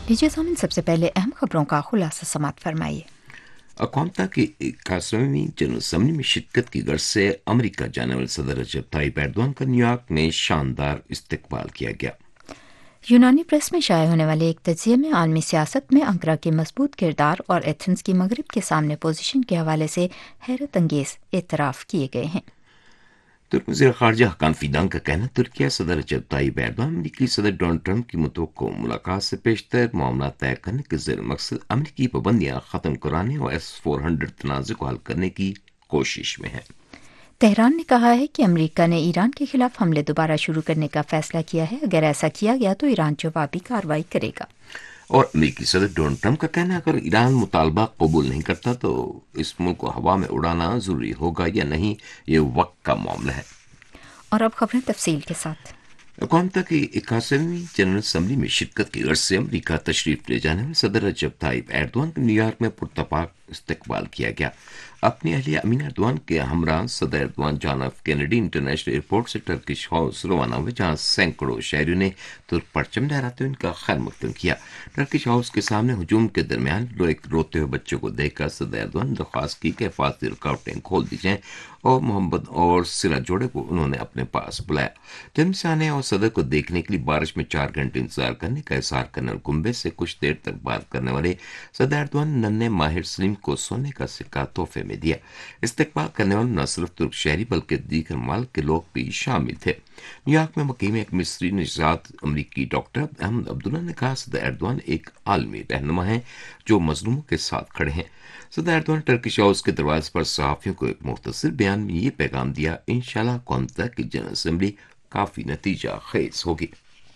लीजिए सामिन, सबसे पहले अहम खबरों का खुलासा समात फरमाइए। अकोंता की 81वीं जनरल असम्बली में शिरकत की गर्ज से अमेरिका जाने वाले सदर रजब तायिप एर्दोआन का न्यूयॉर्क में शानदार इस्तकबाल किया गया। यूनानी प्रेस में शाये होने वाले एक तज्जिये में आलमी सियासत में अंकारा के मजबूत किरदार और एथेंस की मगरब के सामने पोजीशन के हवाले से हैरत अंगेज एतराफ़ किए गए हैं। तुर्क वज़ीर ख़ारजा हकान फिदान का कहना, तुर्किया सदर रजब तायिप एर्दोआन अमरीकी सदर डोनाल्ड ट्रंप की मुतवक्को मुलाकात से पेशतर मामला तय करने के ज़ेर मकसद अमरीकी पाबंदियाँ ख़त्म कराने और S-400 तनाज़े को हल करने की कोशिश में है। तेहरान ने कहा है कि अमरीका ने ईरान के खिलाफ हमले दोबारा शुरू करने का फैसला किया है। अगर ऐसा किया गया तो ईरान जवाबी कार्रवाई करेगा। और अमरीकी सदर डोनाल्ड ट्रंप का कहना है, अगर ईरान मुतालबा कबूल नहीं करता तो इस मुल्क को हवा में उड़ाना ज़रूरी होगा या नहीं, ये वक्त का मामला है। और अब खबरें तफसील के साथ। अकोंता की 81वीं जनरल असम्बली में शिरकत की गर्ज से अमरीका तशरीफ ले जाने में सदर रजब तायिप एर्दोआन का न्यूयॉर्क में पुरतपाक इस्तकबाल किया गया। अपनी अहलिया अमीना एर्दोआन के हमरा सदर Erdogan John F Kennedy international airport से टर्किश हाउस रवाना हुए, जहां सैकड़ों शहरियों ने तुर्क परचम लहराते हुए उनका खैर मकदम किया। टर्किश हाउस के सामने हुजूम के दरमियान एक रोते हुए बच्चों को देखकर सदर एर्दोआन ने दरख्वास्त की कि हिफाजती रुकावटें खोल दी जाएं और मोहम्मद और सिरा जोड़े को उन्होंने अपने पास बुलाया। जन्म से आने और सदर को देखने के लिए बारिश में 4 घंटे इंतजार करने का इज़हार करने और कुंबे से कुछ देर तक बात करने वाले सदर एर्दोआन ने नन्हे माहिर सलीम को सोने का सिक्का तोहफे में दिया। इस्तकबाल करने वाले न सिर्फ तुर्क शहरी बल्कि दीगर मुल्क के लोग भी शामिल थे। न्यूयॉर्क में मुकीम एक मिस्री निजात अमरीकी डॉक्टर अहमद अब्दुल्ला ने कहा, सदर एर्दोआन एक आलमी रहनुमा है जो मजलूमों के साथ खड़े हैं। सदर एर्दोआन टर्किश हाउस के दरवाजे पर सहाफियों को एक मुख्तसर बयान में ये पैगाम दिया, इंशाल्लाह कौम तक की जनरल असम्बली काफी नतीजा खेज होगी।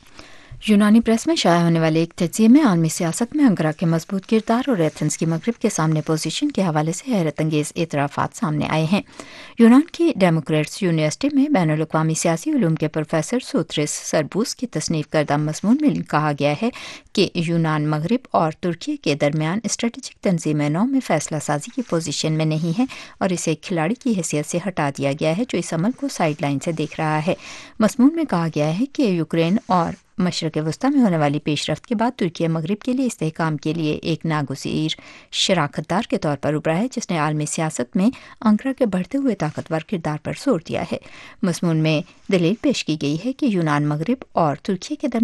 यूनानी प्रेस में शाया होने वाले एक तज्जिये में आलमी सियासत में अंकारा के मजबूत किरदार और एथेंस की मगरब के सामने पोजीशन के हवाले से हैरत अंगेज एतराफ़ात सामने आए हैं। यूनान की डेमोक्रेट्स यूनिवर्सिटी में बैनुल अक़वामी सियासी उलूम के प्रोफेसर सोत्रिस सरबूस की तसनीफ करदा मज़मून में कहा गया है कि यूनान मगरब और तुर्की के दरमियान स्ट्रेटेजिक तंजीम नौ में फैसला साजी की पोजीशन में नहीं है और इसे एक खिलाड़ी की हैसियत से हटा दिया गया है जो इस अमल को साइड लाइन से देख रहा है। मज़मून में कहा गया है कि यूक्रेन और मशरक़ वस्ता में होने वाली पेशरफ्त के बाद तुर्की मगरब के लिए इस्तेहकाम के लिए एक नागुज़ीर शराकतदार के तौर पर उभरा है, जिसने आलमी सियासत में अंकारा के बढ़ते हुए ताकतवर किरदार पर जोर दिया है। मज़मून में दलील पेश की गई है कि यूनान मगरब और तुर्की के